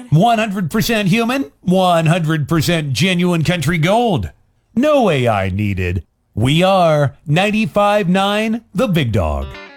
100% human, 100% genuine country gold. No AI needed. We are 95.9 The Big Dog.